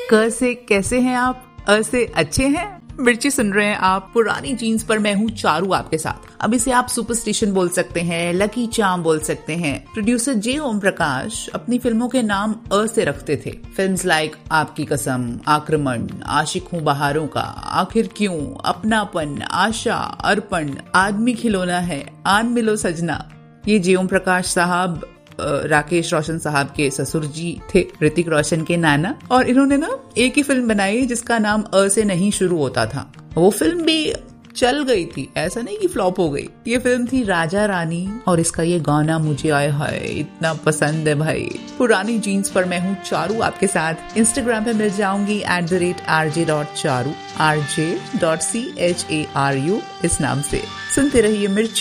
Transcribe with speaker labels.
Speaker 1: क से कैसे हैं आप, अ से अच्छे हैं। मिर्ची सुन रहे हैं आप पुरानी जीन्स पर। मैं हूँ चारू आपके साथ। अब इसे आप सुपरस्टिशन बोल सकते हैं, लकी चार्म बोल सकते हैं। प्रोड्यूसर जे ओम प्रकाश अपनी फिल्मों के नाम अ से रखते थे। फिल्म्स लाइक आपकी कसम, आक्रमण, आशिक हूँ बहारों का, आखिर क्यों, अपनापन, आशा, अर्पण, आदमी खिलौना है, आन मिलो सजना। ये जे ओम प्रकाश साहब राकेश रोशन साहब के ससुर जी थे, ऋतिक रोशन के नाना। और इन्होंने ना एक ही फिल्म बनाई जिसका नाम अ से नहीं शुरू होता था। वो फिल्म भी चल गई थी, ऐसा नहीं कि फ्लॉप हो गई। ये फिल्म थी राजा रानी और इसका ये गाना मुझे आए हाय इतना पसंद है भाई। पुरानी जीन्स पर मैं हूँ चारू आपके साथ। इंस्टाग्राम पे मिल जाऊंगी @rj.charu, rj.charu इस नाम से। सुनते रहिए मिर्च।